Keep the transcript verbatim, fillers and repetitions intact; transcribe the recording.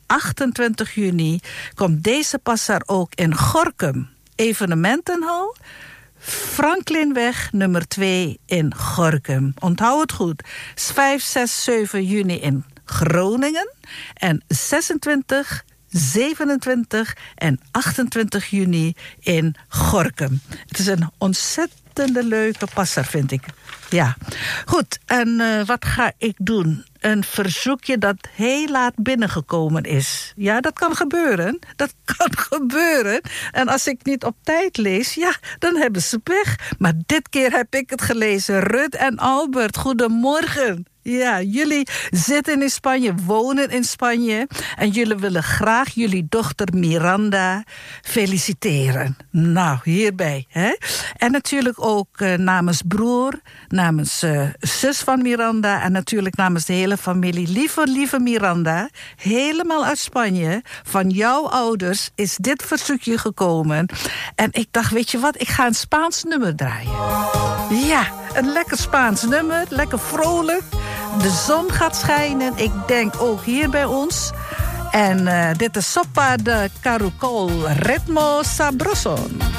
achtentwintig juni komt deze passer ook in Gorinchem. Evenementenhal, Franklinweg nummer twee in Gorinchem. Onthoud het goed. vijf, zes, zeven juni in Groningen. En zesentwintig, zevenentwintig en achtentwintig juni in Gorinchem. Het is een ontzettende leuke passer, vind ik. Ja, goed. En uh, wat ga ik doen? Een verzoekje dat heel laat binnengekomen is. Ja, dat kan gebeuren. Dat kan gebeuren. En als ik niet op tijd lees, ja, dan hebben ze pech. Maar dit keer heb ik het gelezen. Rut en Albert, goedemorgen. Ja, jullie zitten in Spanje, wonen in Spanje. En jullie willen graag jullie dochter Miranda feliciteren. Nou, hierbij. Hè? En natuurlijk ook uh, namens broer, namens uh, zus van Miranda... en natuurlijk namens de hele familie. Lieve, lieve Miranda, helemaal uit Spanje... van jouw ouders is dit verzoekje gekomen. En ik dacht, weet je wat, ik ga een Spaans nummer draaien. Ja, een lekker Spaans nummer, lekker vrolijk... De zon gaat schijnen, ik denk ook hier bij ons. En uh, dit is Sopa de Caracol, Ritmo Sabroso.